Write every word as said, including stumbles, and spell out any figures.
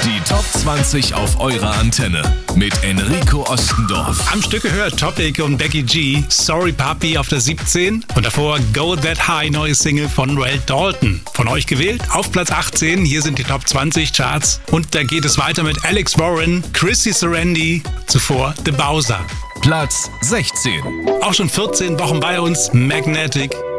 Die Top zwanzig auf eurer Antenne mit Enrico Ostendorf. Am Stück gehört Topic und Becky G, Sorry Puppy auf der siebzehn und davor Go That High, neue Single von Noel Dalton. Von euch gewählt auf Platz achtzehn, hier sind die Top zwanzig Charts und da geht es weiter mit Alex Warren, Chrissy Serendi, zuvor The Bowser. Platz sechzehn. Auch schon vierzehn Wochen bei uns, Magnetic.